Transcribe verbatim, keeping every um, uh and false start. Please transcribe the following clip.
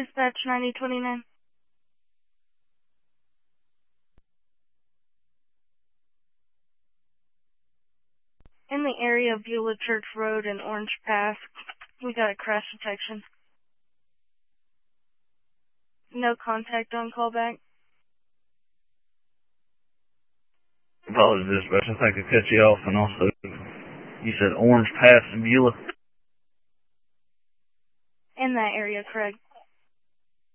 Dispatch ninety twenty-nine. In the area of Beulah Church Road and Orange Pass, we got a crash detection. No contact on callback. Apologies, dispatch. I think I cut you off, and also, you said Orange Pass in Beulah? In that area, correct.